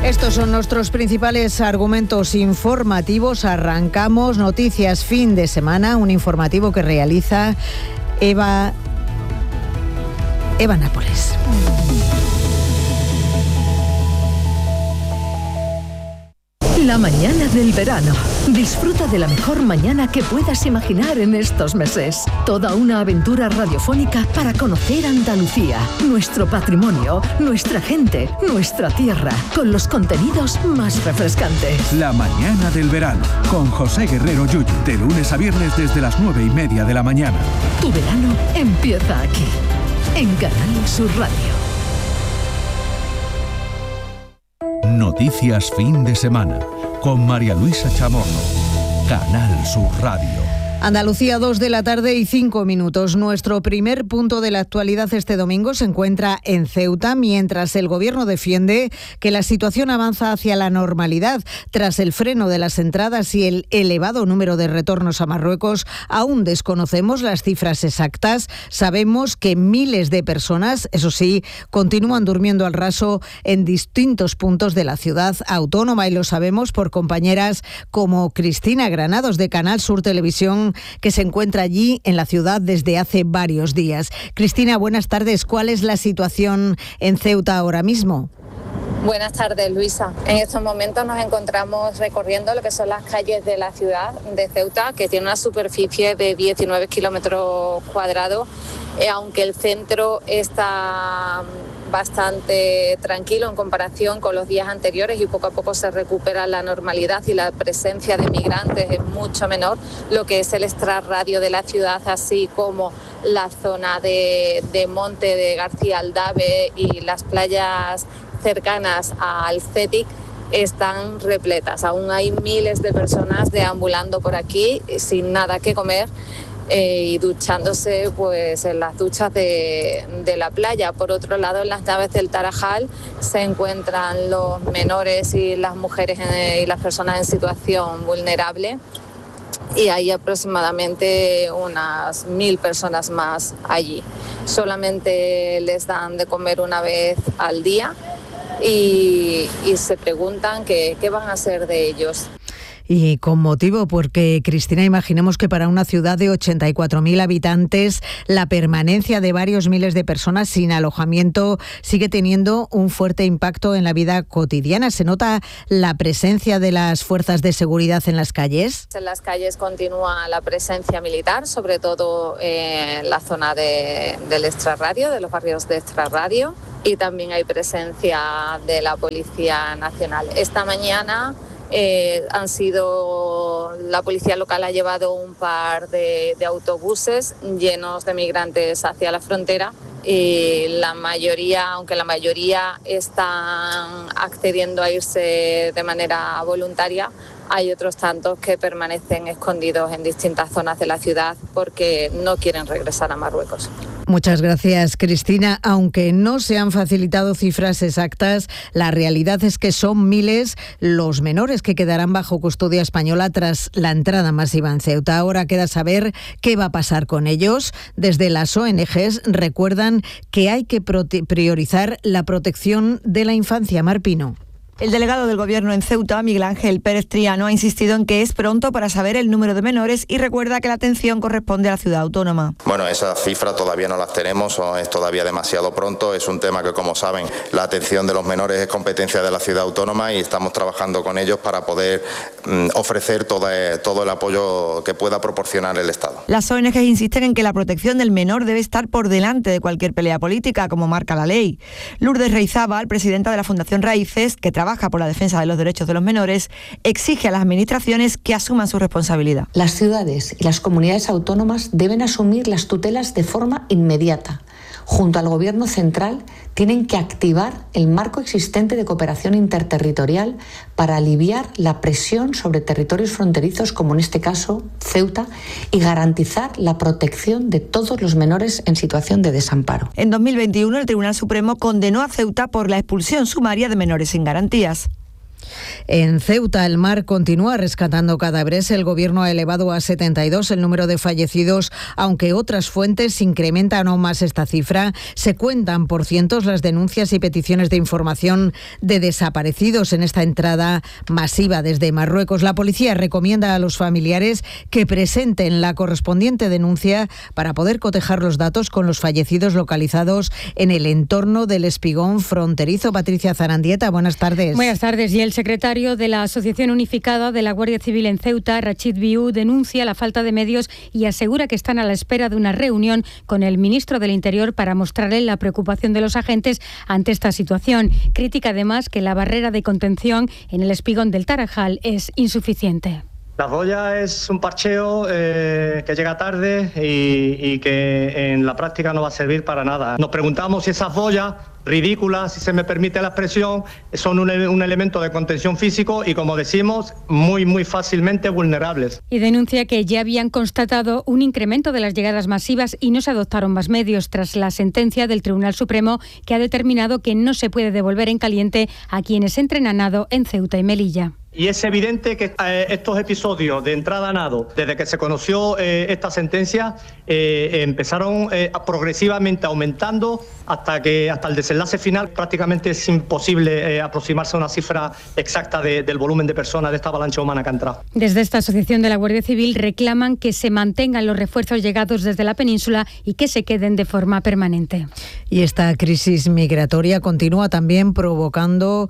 Estos son nuestros principales argumentos informativos. Arrancamos Noticias Fin de Semana, un informativo que realiza Eva Nápoles. La mañana del verano. Disfruta de la mejor mañana que puedas imaginar en estos meses. Toda una aventura radiofónica para conocer Andalucía, nuestro patrimonio, nuestra gente, nuestra tierra, con los contenidos más refrescantes. La mañana del verano, con José Guerrero Yuyu, de lunes a viernes desde las 9:30 de la mañana. Tu verano empieza aquí, en Canal Sur Radio. Noticias Fin de Semana, con María Luisa Chamorro, Canal Sur Radio. Andalucía, 2:05 p.m. Nuestro primer punto de la actualidad este domingo se encuentra en Ceuta, mientras el Gobierno defiende que la situación avanza hacia la normalidad. Tras el freno de las entradas y el elevado número de retornos a Marruecos, aún desconocemos las cifras exactas. Sabemos que miles de personas, eso sí, continúan durmiendo al raso en distintos puntos de la ciudad autónoma, y lo sabemos por compañeras como Cristina Granados de Canal Sur Televisión, que se encuentra allí en la ciudad desde hace varios días. Cristina, buenas tardes. ¿Cuál es la situación en Ceuta ahora mismo? Buenas tardes, Luisa. En estos momentos nos encontramos recorriendo lo que son las calles de la ciudad de Ceuta, que tiene una superficie de 19 kilómetros cuadrados, aunque el centro está bastante tranquilo en comparación con los días anteriores y poco a poco se recupera la normalidad y la presencia de migrantes es mucho menor. Lo que es el extrarradio de la ciudad, así como la zona de Monte de García Aldave y las playas cercanas al CETIC, están repletas. Aún hay miles de personas deambulando por aquí sin nada que comer y duchándose pues en las duchas de la playa. Por otro lado, en las naves del Tarajal se encuentran los menores y las mujeres y las personas en situación vulnerable, y hay aproximadamente unas 1.000 personas más allí. Solamente les dan de comer una vez al día y se preguntan qué van a hacer de ellos. Y con motivo, porque, Cristina, imaginemos que para una ciudad de 84.000 habitantes, la permanencia de varios miles de personas sin alojamiento sigue teniendo un fuerte impacto en la vida cotidiana. ¿Se nota la presencia de las fuerzas de seguridad en las calles? En las calles continúa la presencia militar, sobre todo en la zona del extrarradio, de los barrios de extrarradio, y también hay presencia de la Policía Nacional. Esta mañana la policía local ha llevado un par de autobuses llenos de migrantes hacia la frontera, y aunque la mayoría están accediendo a irse de manera voluntaria, hay otros tantos que permanecen escondidos en distintas zonas de la ciudad porque no quieren regresar a Marruecos. Muchas gracias, Cristina. Aunque no se han facilitado cifras exactas, la realidad es que son miles los menores que quedarán bajo custodia española tras la entrada masiva en Ceuta. Ahora queda saber qué va a pasar con ellos. Desde las ONGs recuerdan que hay que priorizar la protección de la infancia. Mar Pino. El delegado del Gobierno en Ceuta, Miguel Ángel Pérez Triano, ha insistido en que es pronto para saber el número de menores y recuerda que la atención corresponde a la ciudad autónoma. Bueno, esas cifras todavía no las tenemos, es todavía demasiado pronto. Es un tema que, como saben, la atención de los menores es competencia de la ciudad autónoma y estamos trabajando con ellos para poder ofrecer todo el apoyo que pueda proporcionar el Estado. Las ONG insisten en que la protección del menor debe estar por delante de cualquier pelea política, como marca la ley. Lourdes Reizábal, presidenta de la Fundación Raíces, que trabaja por la defensa de los derechos de los menores, exige a las administraciones que asuman su responsabilidad. Las ciudades y las comunidades autónomas deben asumir las tutelas de forma inmediata. Junto al Gobierno central, tienen que activar el marco existente de cooperación interterritorial para aliviar la presión sobre territorios fronterizos, como en este caso Ceuta, y garantizar la protección de todos los menores en situación de desamparo. En 2021, el Tribunal Supremo condenó a Ceuta por la expulsión sumaria de menores sin garantías. En Ceuta, el mar continúa rescatando cadáveres. El Gobierno ha elevado a 72 el número de fallecidos, aunque otras fuentes incrementan aún más esta cifra. Se cuentan por cientos las denuncias y peticiones de información de desaparecidos en esta entrada masiva desde Marruecos. La policía recomienda a los familiares que presenten la correspondiente denuncia para poder cotejar los datos con los fallecidos localizados en el entorno del espigón fronterizo. Patricia Zarandieta, buenas tardes. Buenas tardes. Y el secretario de la Asociación Unificada de la Guardia Civil en Ceuta, Rachid Biu, denuncia la falta de medios y asegura que están a la espera de una reunión con el ministro del Interior para mostrarle la preocupación de los agentes ante esta situación. Critica además que la barrera de contención en el espigón del Tarajal es insuficiente. La boya es un parcheo que llega tarde y que en la práctica no va a servir para nada. Nos preguntamos si esas boyas ridículas, si se me permite la expresión, son un elemento de contención físico y, como decimos, muy fácilmente vulnerables. Y denuncia que ya habían constatado un incremento de las llegadas masivas y no se adoptaron más medios tras la sentencia del Tribunal Supremo que ha determinado que no se puede devolver en caliente a quienes entren a nado en Ceuta y Melilla. Y es evidente que estos episodios de entrada a nado, desde que se conoció esta sentencia, empezaron progresivamente aumentando hasta el desenlace final. Prácticamente es imposible aproximarse a una cifra exacta del volumen de personas de esta avalancha humana que ha entrado. Desde esta asociación de la Guardia Civil reclaman que se mantengan los refuerzos llegados desde la península y que se queden de forma permanente. Y esta crisis migratoria continúa también provocando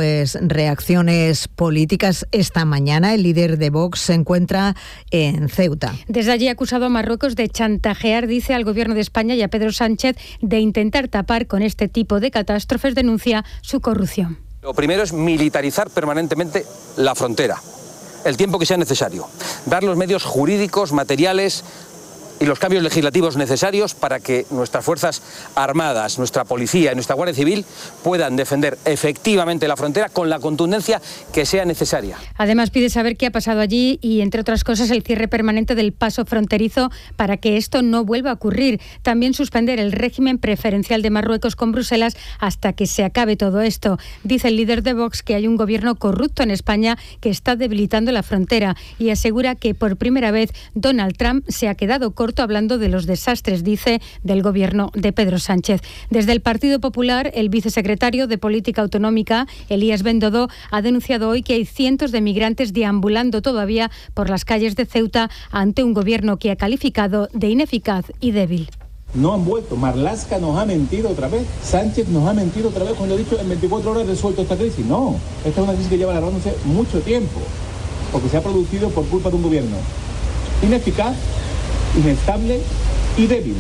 reacciones políticas. Esta mañana el líder de Vox se encuentra en Ceuta. Desde allí ha acusado a Marruecos de chantajear, dice, al Gobierno de España y a Pedro Sánchez de intentar tapar con este tipo de catástrofes, denuncia su corrupción. Lo primero es militarizar permanentemente la frontera, el tiempo que sea necesario, dar los medios jurídicos, materiales y los cambios legislativos necesarios para que nuestras Fuerzas Armadas, nuestra Policía y nuestra Guardia Civil puedan defender efectivamente la frontera con la contundencia que sea necesaria. Además pide saber qué ha pasado allí y, entre otras cosas, el cierre permanente del paso fronterizo para que esto no vuelva a ocurrir. También suspender el régimen preferencial de Marruecos con Bruselas hasta que se acabe todo esto. Dice el líder de Vox que hay un gobierno corrupto en España que está debilitando la frontera y asegura que por primera vez Donald Trump se ha quedado corto hablando de los desastres, dice, del gobierno de Pedro Sánchez. Desde el Partido Popular, el vicesecretario de Política Autonómica, Elías Bendodo, ha denunciado hoy que hay cientos de migrantes deambulando todavía por las calles de Ceuta ante un gobierno que ha calificado de ineficaz y débil. No han vuelto. Marlaska nos ha mentido otra vez. Sánchez nos ha mentido otra vez cuando ha dicho en 24 horas resuelto esta crisis. No, esta es una crisis que lleva alargándose mucho tiempo, porque se ha producido por culpa de un gobierno ineficaz, inestable y débil.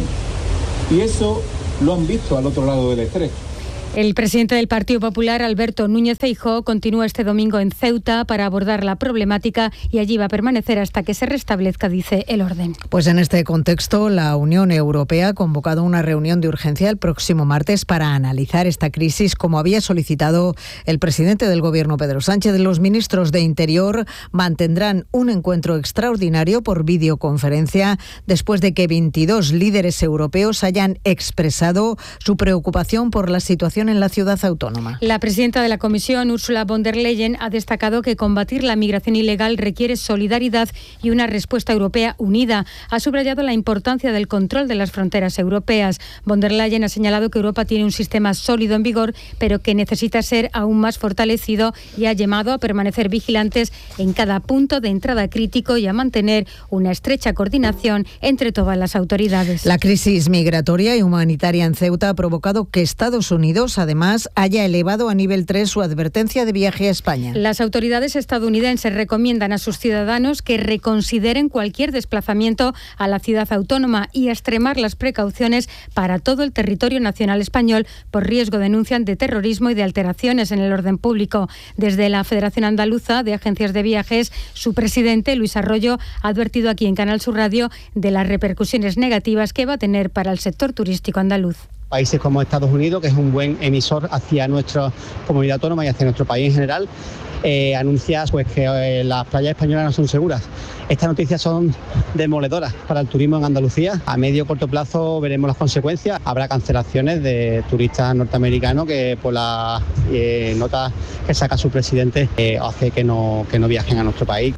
Y eso lo han visto al otro lado del estrecho. El presidente del Partido Popular, Alberto Núñez Feijóo, continúa este domingo en Ceuta para abordar la problemática y allí va a permanecer hasta que se restablezca, dice, el orden. Pues en este contexto, la Unión Europea ha convocado una reunión de urgencia el próximo martes para analizar esta crisis, como había solicitado el presidente del Gobierno, Pedro Sánchez. Los ministros de Interior mantendrán un encuentro extraordinario por videoconferencia después de que 22 líderes europeos hayan expresado su preocupación por la situación en la ciudad autónoma. La presidenta de la Comisión, Ursula von der Leyen, ha destacado que combatir la migración ilegal requiere solidaridad y una respuesta europea unida. Ha subrayado la importancia del control de las fronteras europeas. Von der Leyen ha señalado que Europa tiene un sistema sólido en vigor, pero que necesita ser aún más fortalecido y ha llamado a permanecer vigilantes en cada punto de entrada crítico y a mantener una estrecha coordinación entre todas las autoridades. La crisis migratoria y humanitaria en Ceuta ha provocado que Estados Unidos además haya elevado a nivel 3 su advertencia de viaje a España. Las autoridades estadounidenses recomiendan a sus ciudadanos que reconsideren cualquier desplazamiento a la ciudad autónoma y a extremar las precauciones para todo el territorio nacional español por riesgo, denuncian, de terrorismo y de alteraciones en el orden público. Desde la Federación Andaluza de Agencias de Viajes, su presidente, Luis Arroyo, ha advertido aquí en Canal Sur Radio de las repercusiones negativas que va a tener para el sector turístico andaluz. Países como Estados Unidos, que es un buen emisor hacia nuestra comunidad autónoma y hacia nuestro país en general, anuncia que las playas españolas no son seguras. Estas noticias son demoledoras para el turismo en Andalucía. A medio corto plazo veremos las consecuencias. Habrá cancelaciones de turistas norteamericanos que por la nota que saca su presidente hace que no viajen a nuestro país.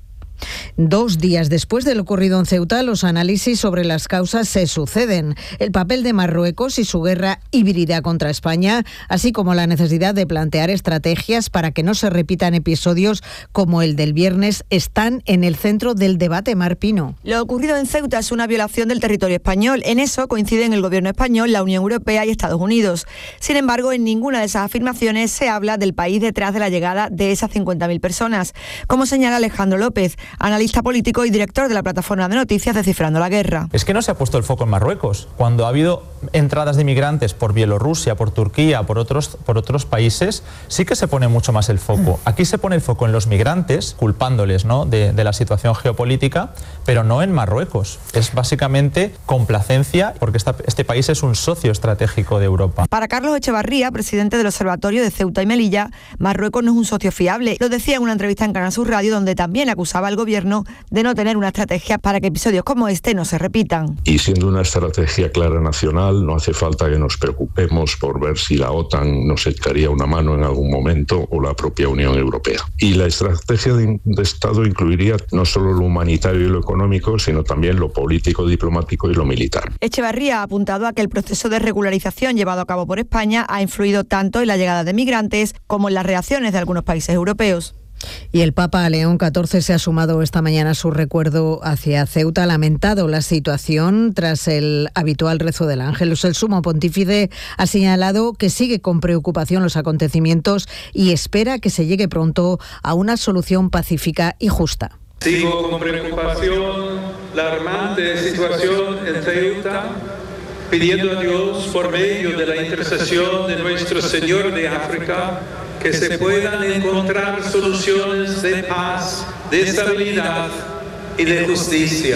2 días después de lo ocurrido en Ceuta, los análisis sobre las causas se suceden. El papel de Marruecos y su guerra híbrida contra España, así como la necesidad de plantear estrategias para que no se repitan episodios como el del viernes, están en el centro del debate. Mar Pino. Lo ocurrido en Ceuta es una violación del territorio español. En eso coinciden el gobierno español, la Unión Europea y Estados Unidos. Sin embargo, en ninguna de esas afirmaciones se habla del país detrás de la llegada de esas 50.000 personas, como señala Alejandro López, analista político y director de la plataforma de noticias Descifrando la Guerra. Es que no se ha puesto el foco en Marruecos. Cuando ha habido entradas de inmigrantes por Bielorrusia, por Turquía, por otros países, sí que se pone mucho más el foco. Aquí se pone el foco en los migrantes, culpándoles, ¿no?, de la situación geopolítica, pero no en Marruecos. Es básicamente complacencia porque este país es un socio estratégico de Europa. Para Carlos Echevarría, presidente del Observatorio de Ceuta y Melilla, Marruecos no es un socio fiable. Lo decía en una entrevista en Canal Sur Radio, donde también acusaba al gobierno de no tener una estrategia para que episodios como este no se repitan. Y siendo una estrategia clara nacional, no hace falta que nos preocupemos por ver si la OTAN nos echaría una mano en algún momento o la propia Unión Europea. Y la estrategia de Estado incluiría no solo lo humanitario y lo económico, sino también lo político, diplomático y lo militar. Echevarría ha apuntado a que el proceso de regularización llevado a cabo por España ha influido tanto en la llegada de migrantes como en las reacciones de algunos países europeos. Y el Papa León XIV se ha sumado esta mañana a su recuerdo hacia Ceuta, ha lamentado la situación tras el habitual rezo del Ángelus. El sumo pontífice ha señalado que sigue con preocupación los acontecimientos y espera que se llegue pronto a una solución pacífica y justa. Sigo con preocupación la alarmante situación en Ceuta, pidiendo a Dios por medio de la intercesión de nuestro Señor de África que se puedan encontrar soluciones de paz, de estabilidad y de justicia.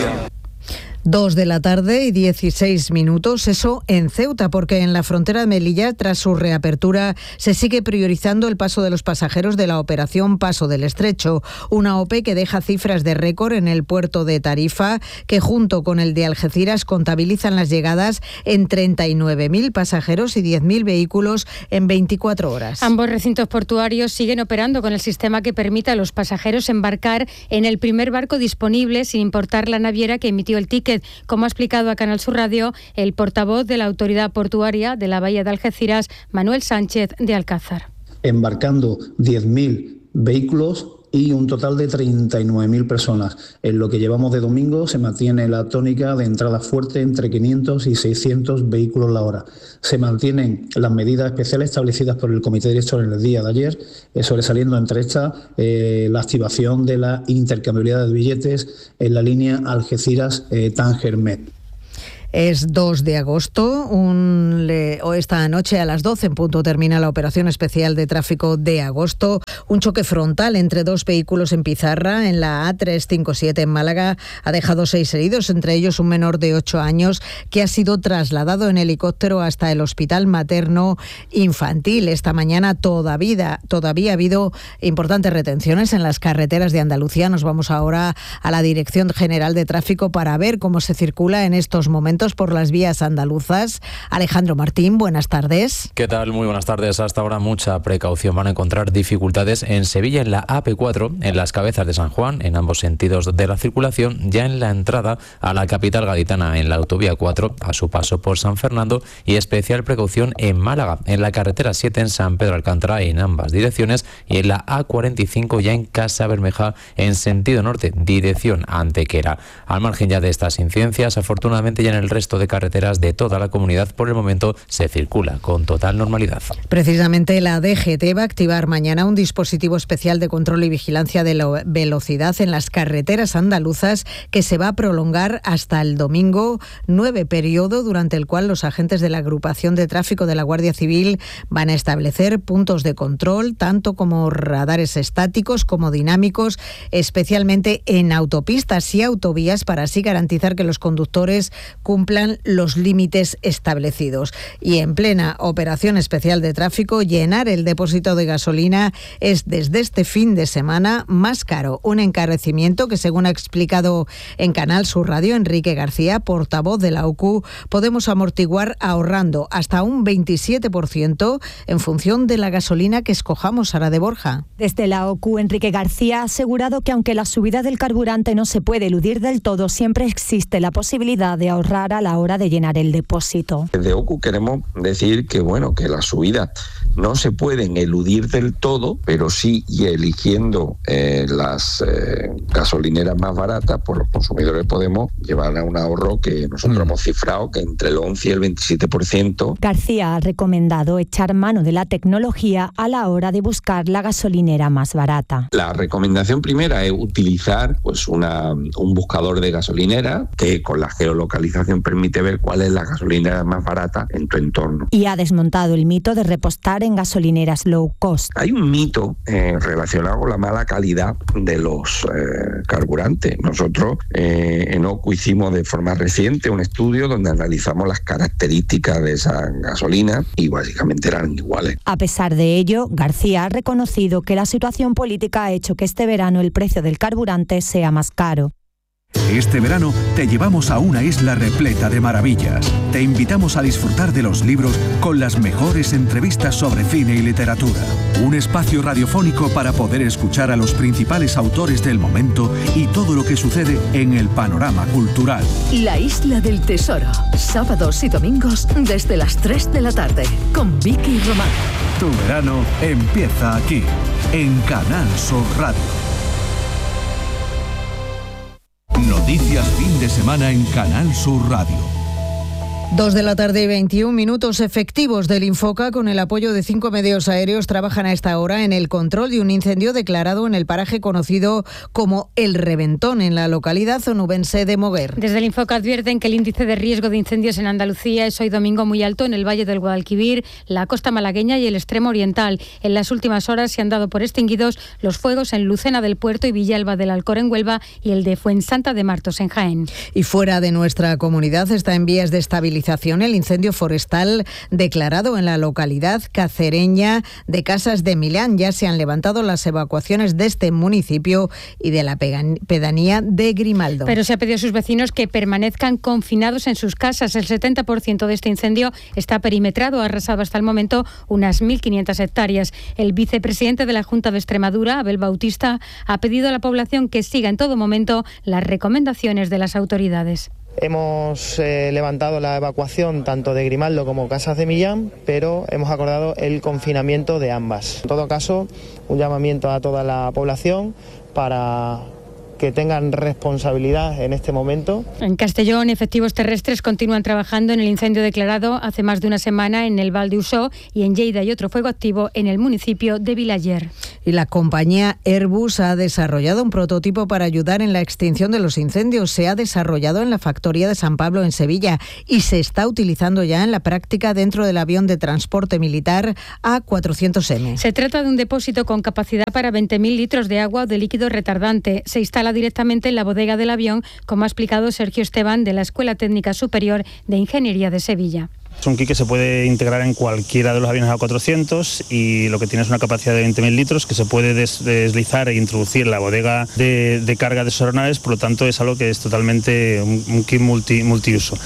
2 de la tarde y 16 minutos, eso en Ceuta, porque en la frontera de Melilla, tras su reapertura, se sigue priorizando el paso de los pasajeros de la operación Paso del Estrecho, una OPE que deja cifras de récord en el puerto de Tarifa, que junto con el de Algeciras contabilizan las llegadas en 39.000 pasajeros y 10.000 vehículos en 24 horas. Ambos recintos portuarios siguen operando con el sistema que permite a los pasajeros embarcar en el primer barco disponible sin importar la naviera que emitió el ticket, como ha explicado a Canal Sur Radio el portavoz de la Autoridad Portuaria de la Bahía de Algeciras, Manuel Sánchez de Alcázar. Embarcando 10.000 vehículos y un total de 39.000 personas. En lo que llevamos de domingo se mantiene la tónica de entrada fuerte entre 500 y 600 vehículos la hora. Se mantienen las medidas especiales establecidas por el Comité Director en el día de ayer, sobresaliendo entre estas la activación de la intercambiabilidad de billetes en la línea Algeciras-Tánger-Met. Es 2 de agosto, esta noche a las 12 en punto termina la operación especial de tráfico de agosto. Un choque frontal entre 2 vehículos en Pizarra, en la A357 en Málaga, ha dejado 6 heridos, entre ellos un menor de 8 años que ha sido trasladado en helicóptero hasta el Hospital Materno Infantil. Esta mañana todavía ha habido importantes retenciones en las carreteras de Andalucía. Nos vamos ahora a la Dirección General de Tráfico para ver cómo se circula en estos momentos por las vías andaluzas. Alejandro Martín, buenas tardes. ¿Qué tal? Muy buenas tardes. Hasta ahora mucha precaución. Van a encontrar dificultades en Sevilla, en la AP4, en las Cabezas de San Juan, en ambos sentidos de la circulación, ya en la entrada a la capital gaditana, en la autovía 4, a su paso por San Fernando, y especial precaución en Málaga, en la carretera 7 en San Pedro Alcántara, en ambas direcciones, y en la A45 ya en Casa Bermeja, en sentido norte, dirección Antequera. Al margen ya de estas incidencias, afortunadamente ya en el resto de carreteras de toda la comunidad por el momento se circula con total normalidad. Precisamente la DGT va a activar mañana un dispositivo especial de control y vigilancia de la velocidad en las carreteras andaluzas que se va a prolongar hasta el domingo 9, periodo durante el cual los agentes de la agrupación de tráfico de la Guardia Civil van a establecer puntos de control, tanto como radares estáticos como dinámicos, especialmente en autopistas y autovías, para así garantizar que los conductores cumplan cumplan los límites establecidos. Y en plena operación especial de tráfico, llenar el depósito de gasolina es desde este fin de semana más caro. Un encarecimiento que, según ha explicado en Canal Sur Radio Enrique García, portavoz de la OCU, podemos amortiguar ahorrando hasta un 27% en función de la gasolina que escojamos. Sara de Borja. Desde la OCU, Enrique García ha asegurado que aunque la subida del carburante no se puede eludir del todo, siempre existe la posibilidad de ahorrar a la hora de llenar el depósito. Desde OCU queremos decir que que las subidas no se pueden eludir del todo, pero sí, y eligiendo las gasolineras más baratas, pues los consumidores podemos llevar a un ahorro que nosotros hemos cifrado que entre el 11 y el 27%. García ha recomendado echar mano de la tecnología a la hora de buscar la gasolinera más barata. La recomendación primera es utilizar un buscador de gasolinera que con la geolocalización permite ver cuál es la gasolinera más barata en tu entorno. Y ha desmontado el mito de repostar en gasolineras low cost. Hay un mito relacionado con la mala calidad de los carburantes. Nosotros en OCU hicimos de forma reciente un estudio donde analizamos las características de esa gasolina y básicamente eran iguales. A pesar de ello, García ha reconocido que la situación política ha hecho que este verano el precio del carburante sea más caro. Este verano te llevamos a una isla repleta de maravillas. Te invitamos a disfrutar de los libros con las mejores entrevistas sobre cine y literatura. Un espacio radiofónico para poder escuchar a los principales autores del momento y todo lo que sucede en el panorama cultural. La Isla del Tesoro. Sábados y domingos desde las 3 de la tarde con Vicky Román. Tu verano empieza aquí, en Canal Sur Radio. Noticias fin de semana en Canal Sur Radio. 2 de la tarde y 21 minutos. Efectivos del Infoca, con el apoyo de 5 medios aéreos, trabajan a esta hora en el control de un incendio declarado en el paraje conocido como El Reventón, en la localidad onubense de Moguer. Desde el Infoca advierten que el índice de riesgo de incendios en Andalucía es hoy domingo muy alto en el Valle del Guadalquivir, la costa malagueña y el extremo oriental. En las últimas horas se han dado por extinguidos los fuegos en Lucena del Puerto y Villalba del Alcor en Huelva y el de Fuensanta de Martos en Jaén. Y fuera de nuestra comunidad está en vías de estabilización el incendio forestal declarado en la localidad cacereña de Casas de Milán. Ya se han levantado las evacuaciones de este municipio y de la pedanía de Grimaldo. Pero se ha pedido a sus vecinos que permanezcan confinados en sus casas. El 70% de este incendio está perimetrado, ha arrasado hasta el momento unas 1.500 hectáreas. El vicepresidente de la Junta de Extremadura, Abel Bautista, ha pedido a la población que siga en todo momento las recomendaciones de las autoridades. Hemos levantado la evacuación tanto de Grimaldo como Casas de Millán, pero hemos acordado el confinamiento de ambas. En todo caso, un llamamiento a toda la población para que tengan responsabilidad en este momento. En Castellón, efectivos terrestres continúan trabajando en el incendio declarado hace más de una semana en el Val de Usó, y en Lleida hay otro fuego activo en el municipio de Vilaller. Y la compañía Airbus ha desarrollado un prototipo para ayudar en la extinción de los incendios. Se ha desarrollado en la factoría de San Pablo en Sevilla y se está utilizando ya en la práctica dentro del avión de transporte militar A400M. Se trata de un depósito con capacidad para 20.000 litros de agua o de líquido retardante. Se instala directamente en la bodega del avión, como ha explicado Sergio Esteban, de la Escuela Técnica Superior de Ingeniería de Sevilla. Es un kit que se puede integrar en cualquiera de los aviones A400 y lo que tiene es una capacidad de 20.000 litros que se puede deslizar e introducir en la bodega de carga de aeronaves, por lo tanto es algo que es totalmente un kit multiuso.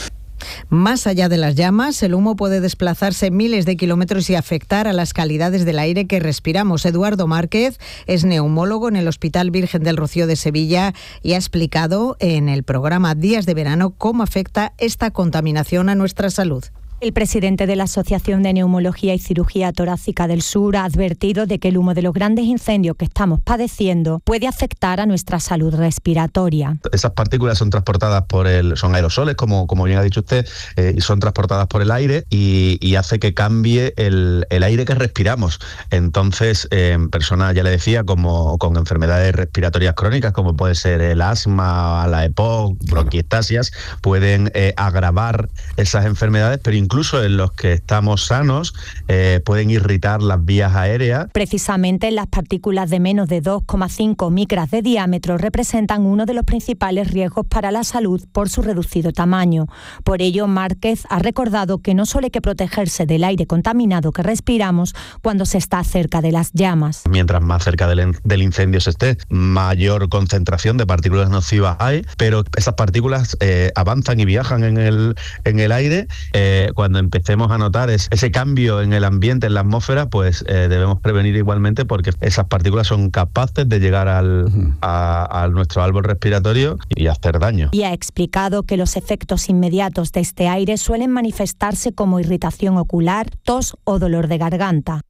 Más allá de las llamas, el humo puede desplazarse miles de kilómetros y afectar a las calidades del aire que respiramos. Eduardo Márquez es neumólogo en el Hospital Virgen del Rocío de Sevilla y ha explicado en el programa Días de Verano cómo afecta esta contaminación a nuestra salud. El presidente de la Asociación de Neumología y Cirugía Torácica del Sur ha advertido de que el humo de los grandes incendios que estamos padeciendo puede afectar a nuestra salud respiratoria. Esas partículas son transportadas son aerosoles, como bien ha dicho usted, y son transportadas por el aire y hace que cambie el aire que respiramos. Entonces, personas, ya le decía, como con enfermedades respiratorias crónicas, como puede ser el asma, la EPOC, bronquiectasias, pueden agravar esas enfermedades, pero incluso en los que estamos sanos, pueden irritar las vías aéreas. Precisamente las partículas de menos de 2,5 micras de diámetro representan uno de los principales riesgos para la salud por su reducido tamaño. Por ello, Márquez ha recordado que no solo hay que protegerse del aire contaminado que respiramos cuando se está cerca de las llamas. Mientras más cerca del incendio se esté, mayor concentración de partículas nocivas hay, pero esas partículas avanzan y viajan en el aire. Cuando empecemos a notar ese cambio en el ambiente, en la atmósfera, pues debemos prevenir igualmente, porque esas partículas son capaces de llegar a nuestro árbol respiratorio y hacer daño. Y ha explicado que los efectos inmediatos de este aire suelen manifestarse como irritación ocular, tos o dolor de garganta.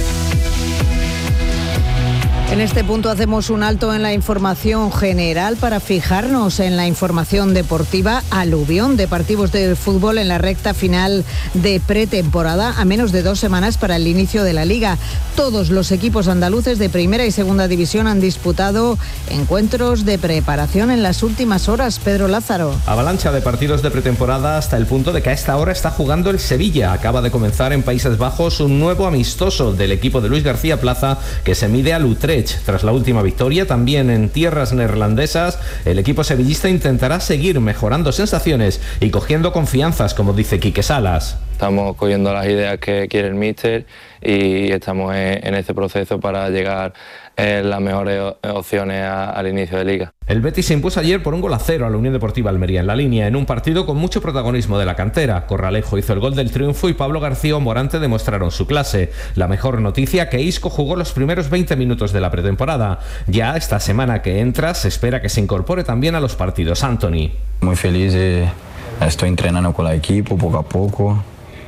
En este punto hacemos un alto en la información general para fijarnos en la información deportiva. Aluvión de partidos de fútbol en la recta final de pretemporada, a menos de 2 semanas para el inicio de la Liga. Todos los equipos andaluces de primera y segunda división han disputado encuentros de preparación en las últimas horas. Pedro Lázaro. Avalancha de partidos de pretemporada hasta el punto de que a esta hora está jugando el Sevilla. Acaba de comenzar en Países Bajos un nuevo amistoso del equipo de Luis García Plaza que se mide al Utrecht. Tras la última victoria, también en tierras neerlandesas, el equipo sevillista intentará seguir mejorando sensaciones y cogiendo confianzas, como dice Quique Salas. Estamos cogiendo las ideas que quiere el míster y estamos en este proceso para llegar las mejores opciones al inicio de Liga. El Betis se impuso ayer por 1-0 a la Unión Deportiva Almería en la línea, en un partido con mucho protagonismo de la cantera. Corralejo hizo el gol del triunfo y Pablo García o Morante demostraron su clase. La mejor noticia, que Isco jugó los primeros 20 minutos de la pretemporada. Ya esta semana que entra se espera que se incorpore también a los partidos. Anthony. Muy feliz, estoy entrenando con el equipo poco a poco,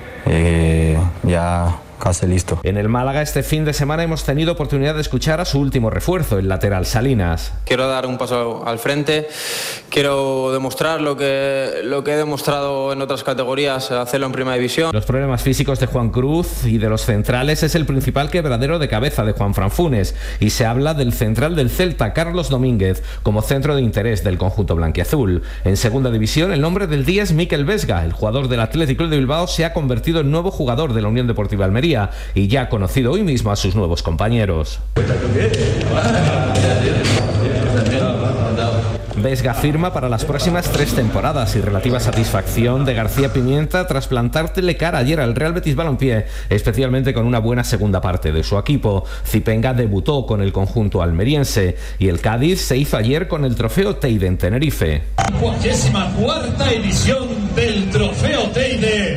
ya casi listo. En el Málaga este fin de semana hemos tenido oportunidad de escuchar a su último refuerzo, el lateral Salinas. Quiero dar un paso al frente, quiero demostrar lo que he demostrado en otras categorías, hacerlo en primera división. Los problemas físicos de Juan Cruz y de los centrales es el principal quebradero de cabeza de Juanfran Funes, y se habla del central del Celta, Carlos Domínguez, como centro de interés del conjunto blanquiazul. En segunda división, el nombre del día es Mikel Vesga. El jugador del Athletic Club de Bilbao se ha convertido en nuevo jugador de la Unión Deportiva Almería y ya ha conocido hoy mismo a sus nuevos compañeros. Vesga firma para las próximas 3 temporadas y relativa satisfacción de García Pimienta tras plantarle cara ayer al Real Betis Balompié, especialmente con una buena segunda parte de su equipo. Zipenga debutó con el conjunto almeriense y el Cádiz se hizo ayer con el Trofeo Teide en Tenerife. 44ª edición del Trofeo Teide.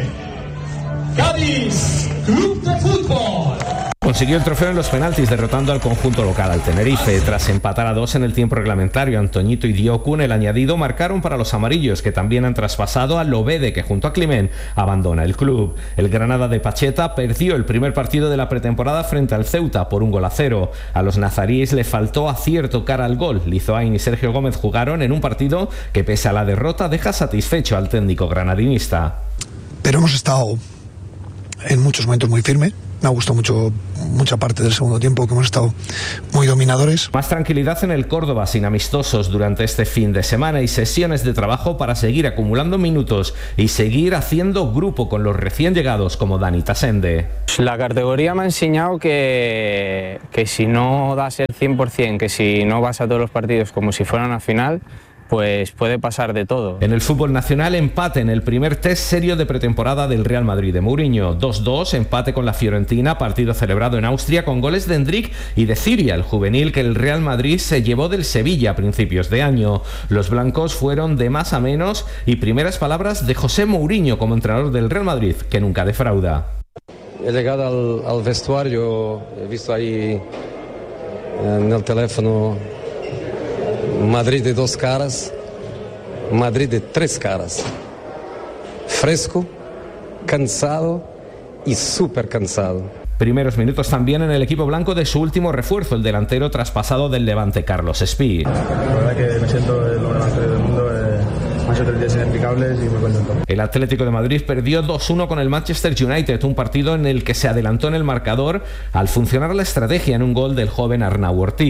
Cádiz Club de Fútbol. Consiguió el trofeo en los penaltis, derrotando al conjunto local, al Tenerife. Tras empatar a 2 en el tiempo reglamentario, Antoñito y Dioku en el añadido marcaron para los amarillos, que también han traspasado al Lobede, que junto a Climent abandona el club. El Granada de Pacheta perdió el primer partido de la pretemporada frente al Ceuta por 1-0. A los nazaríes le faltó acierto cara al gol. Lizoain y Sergio Gómez jugaron en un partido que, pese a la derrota, deja satisfecho al técnico granadinista. Pero hemos estado en muchos momentos muy firmes. Me ha gustado mucha parte del segundo tiempo, que hemos estado muy dominadores. Más tranquilidad en el Córdoba, sin amistosos durante este fin de semana y sesiones de trabajo para seguir acumulando minutos y seguir haciendo grupo con los recién llegados como Dani Tasende. La categoría me ha enseñado que si no das el 100%, que si no vas a todos los partidos como si fueran a final, pues puede pasar de todo. En el fútbol nacional, empate en el primer test serio de pretemporada del Real Madrid de Mourinho. 2-2, empate con la Fiorentina, partido celebrado en Austria con goles de Endrick y de Ciria, el juvenil que el Real Madrid se llevó del Sevilla a principios de año. Los blancos fueron de más a menos y primeras palabras de José Mourinho como entrenador del Real Madrid, que nunca defrauda. He llegado al vestuario, he visto ahí en el teléfono Madrid de 2 caras, Madrid de 3 caras. Fresco, cansado y súper cansado. Primeros minutos también en el equipo blanco de su último refuerzo, el delantero traspasado del Levante, Carlos Espí. La verdad que me siento el mejor delantero del mundo. Han sido 3 días inexplicables y muy contento. El Atlético de Madrid perdió 2-1 con el Manchester United, un partido en el que se adelantó en el marcador al funcionar la estrategia en un gol del joven Arnau Ortiz.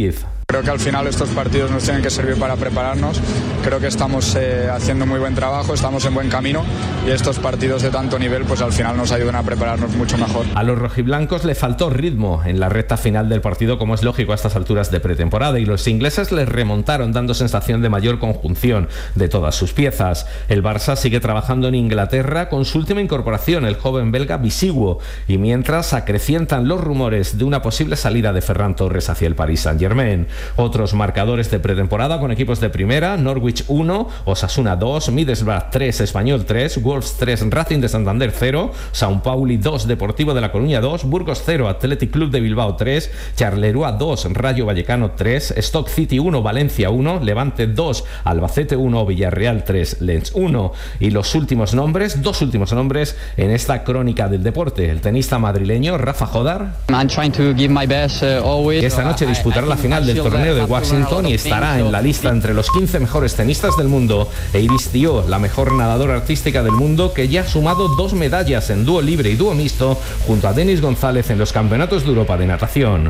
Creo que al final estos partidos nos tienen que servir para prepararnos. Creo que estamos haciendo muy buen trabajo, estamos en buen camino y estos partidos de tanto nivel pues al final nos ayudan a prepararnos mucho mejor. A los rojiblancos le faltó ritmo en la recta final del partido, como es lógico a estas alturas de pretemporada, y los ingleses les remontaron dando sensación de mayor conjunción de todas sus piezas. El Barça sigue trabajando en Inglaterra con su última incorporación, el joven belga Bisiguo, y mientras acrecientan los rumores de una posible salida de Ferran Torres hacia el Paris Saint-Germain. Otros marcadores de pretemporada con equipos de primera: Norwich 1, Osasuna 2, Middlesbrough 3, Español 3, Wolves 3, Racing de Santander 0, São Paulo 2, Deportivo de La Coruña 2, Burgos 0, Athletic Club de Bilbao 3, Charleroi 2, Rayo Vallecano 3, Stoke City 1, Valencia 1, Levante 2, Albacete 1, Villarreal 3, Lens 1. Y los últimos nombres, dos últimos nombres en esta crónica del deporte: el tenista madrileño Rafa Jodar, que esta noche disputará la final del torneo de Washington y estará en la lista entre los 15 mejores tenistas del mundo, e Iris Tío, la mejor nadadora artística del mundo, que ya ha sumado 2 medallas en dúo libre y dúo mixto junto a Denis González en los campeonatos de Europa de natación.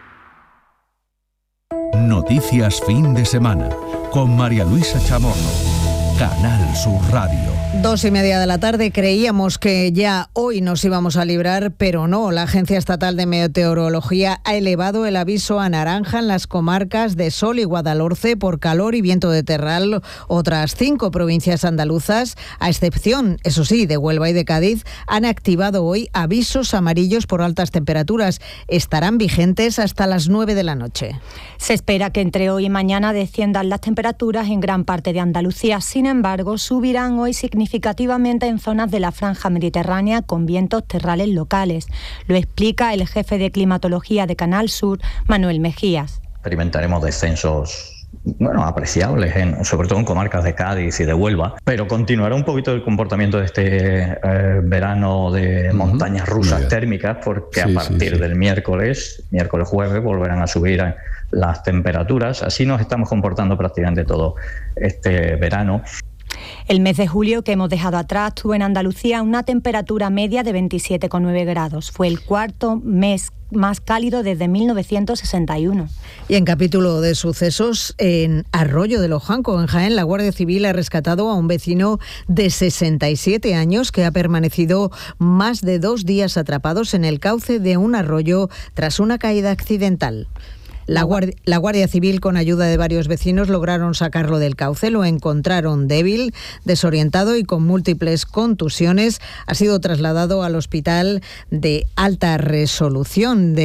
Noticias fin de semana con María Luisa Chamorro, Canal Sur Radio. 2:30 de la tarde. Creíamos que ya hoy nos íbamos a librar, pero no. La Agencia Estatal de Meteorología ha elevado el aviso a naranja en las comarcas de Sol y Guadalhorce por calor y viento de terral. Otras 5 provincias andaluzas, a excepción, eso sí, de Huelva y de Cádiz, han activado hoy avisos amarillos por altas temperaturas. Estarán vigentes hasta las 9 de la noche. Se espera que entre hoy y mañana desciendan las temperaturas en gran parte de Andalucía. Sin embargo, subirán hoy significativamente en zonas de la franja mediterránea con vientos terrales locales. Lo explica el jefe de climatología de Canal Sur, Manuel Mejías. Experimentaremos descensos apreciables, sobre todo en comarcas de Cádiz y de Huelva, pero continuará un poquito el comportamiento de este verano de montañas rusas térmicas, porque a partir del miércoles, jueves, volverán a subir las temperaturas. Así nos estamos comportando prácticamente todo este verano. El mes de julio que hemos dejado atrás tuvo en Andalucía una temperatura media de 27,9 grados. Fue el cuarto mes más cálido desde 1961. Y en capítulo de sucesos, en Arroyo de Lojanco, en Jaén, la Guardia Civil ha rescatado a un vecino de 67 años que ha permanecido más de 2 días atrapados en el cauce de un arroyo tras una caída accidental. La Guardia Civil, con ayuda de varios vecinos, lograron sacarlo del cauce. Lo encontraron débil, desorientado y con múltiples contusiones. Ha sido trasladado al hospital de alta resolución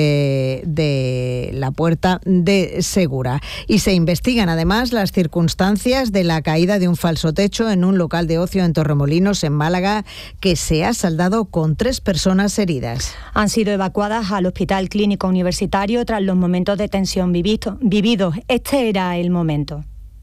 de la Puerta de Segura. Y se investigan además las circunstancias de la caída de un falso techo en un local de ocio en Torremolinos, en Málaga, que se ha saldado con 3 personas heridas. Han sido evacuadas al Hospital Clínico Universitario tras los momentos de tensión vividos. Este era el momento.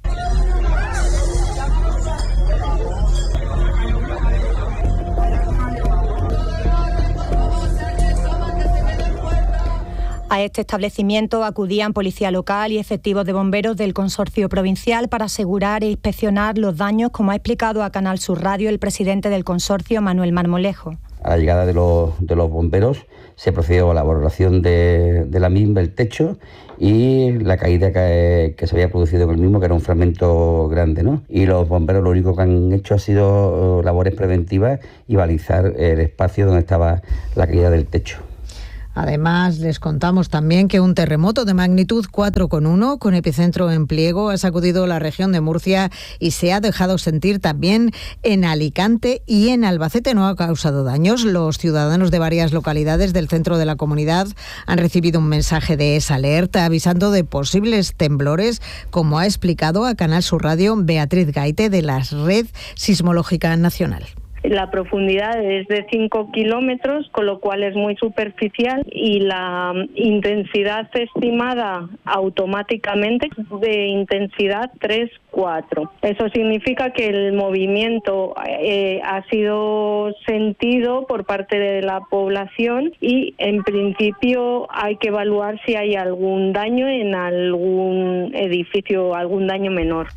A este establecimiento acudían policía local y efectivos de bomberos del consorcio provincial para asegurar e inspeccionar los daños, como ha explicado a Canal Sur Radio el presidente del consorcio, Manuel Marmolejo. A la llegada de los bomberos se procedió a la valoración de la misma, el techo, y la caída que se había producido en el mismo, que era un fragmento grande, ¿no? Y los bomberos lo único que han hecho ha sido labores preventivas y balizar el espacio donde estaba la caída del techo. Además, les contamos también que un terremoto de magnitud 4,1 con epicentro en Pliego ha sacudido la región de Murcia y se ha dejado sentir también en Alicante y en Albacete. No ha causado daños. Los ciudadanos de varias localidades del centro de la comunidad han recibido un mensaje de esa alerta avisando de posibles temblores, como ha explicado a Canal Sur Radio Beatriz Gaite de la Red Sismológica Nacional. La profundidad es de 5 kilómetros, con lo cual es muy superficial, y la intensidad estimada automáticamente de intensidad 3-4. Eso significa que el movimiento ha sido sentido por parte de la población y en principio hay que evaluar si hay algún daño en algún edificio, algún daño menor.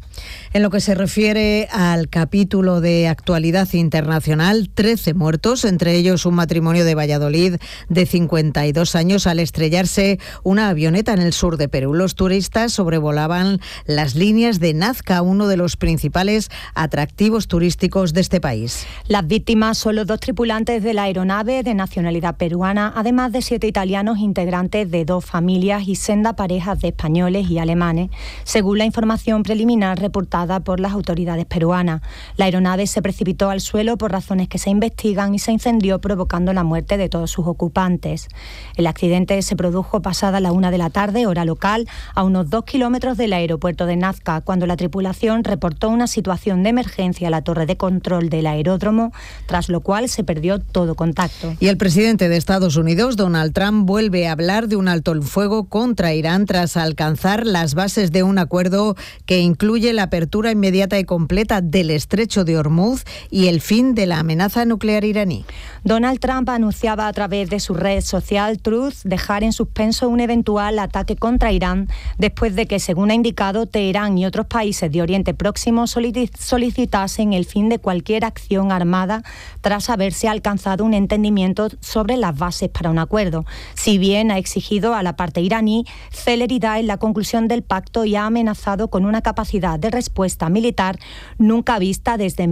En lo que se refiere al capítulo de actualidad internacional, 13 muertos, entre ellos un matrimonio de Valladolid de 52 años al estrellarse una avioneta en el sur de Perú. Los turistas sobrevolaban las líneas de Nazca, uno de los principales atractivos turísticos de este país. Las víctimas son los 2 tripulantes de la aeronave de nacionalidad peruana, además de 7 italianos integrantes de 2 familias y senda parejas de españoles y alemanes, según la información preliminar reportada por las autoridades peruanas. La aeronave se precipitó al suelo por razones que se investigan y se incendió, provocando la muerte de todos sus ocupantes. El accidente se produjo pasada la 1 de la tarde, hora local, a unos 2 kilómetros del aeropuerto de Nazca, cuando la tripulación reportó una situación de emergencia a la torre de control del aeródromo, tras lo cual se perdió todo contacto. Y el presidente de Estados Unidos, Donald Trump, vuelve a hablar de un alto el fuego contra Irán tras alcanzar las bases de un acuerdo que incluye la apertura inmediata y completa del estrecho de Hormuz y el fin de la amenaza nuclear iraní. Donald Trump anunciaba a través de su red social Truth dejar en suspenso un eventual ataque contra Irán después de que, según ha indicado, Teherán y otros países de Oriente Próximo solicitasen el fin de cualquier acción armada tras haberse alcanzado un entendimiento sobre las bases para un acuerdo. Si bien ha exigido a la parte iraní celeridad en la conclusión del pacto y ha amenazado con una capacidad de respuesta militar nunca vista desde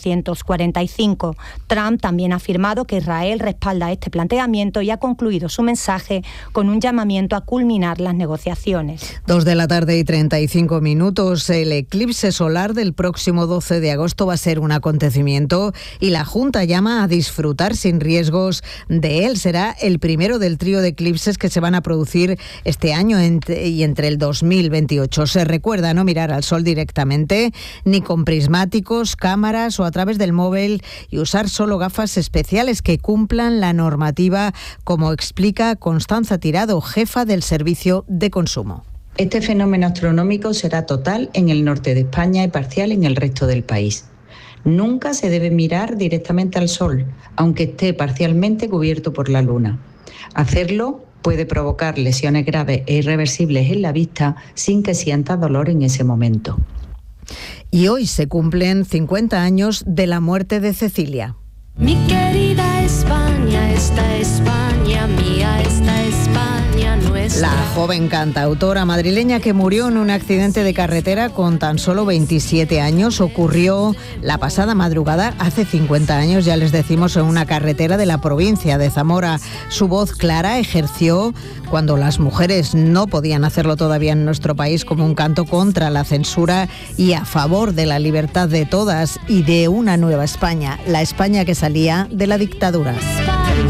1945. Trump también ha afirmado que Israel respalda este planteamiento y ha concluido su mensaje con un llamamiento a culminar las negociaciones. 2:35 p.m. El eclipse solar del próximo 12 de agosto va a ser un acontecimiento y la Junta llama a disfrutar sin riesgos de él. Será el primero del trío de eclipses que se van a producir este año y entre el 2028. Se recuerda no mirar al sol directamente, ni con prismáticos, cámaras o a través del móvil, y usar solo gafas especiales que cumplan la normativa, como explica Constanza Tirado, jefa del Servicio de Consumo. Este fenómeno astronómico será total en el norte de España y parcial en el resto del país. Nunca se debe mirar directamente al sol, aunque esté parcialmente cubierto por la luna. Hacerlo puede provocar lesiones graves e irreversibles en la vista sin que sienta dolor en ese momento. Y hoy se cumplen 50 años de la muerte de Cecilia. Mi querida España, esta España mía, esta España nuestra. La joven cantautora madrileña que murió en un accidente de carretera con tan solo 27 años ocurrió la pasada madrugada, hace 50 años, ya les decimos, en una carretera de la provincia de Zamora. Su voz clara ejerció, cuando las mujeres no podían hacerlo todavía en nuestro país, como un canto contra la censura y a favor de la libertad de todas y de una nueva España, la España que salía de la dictadura.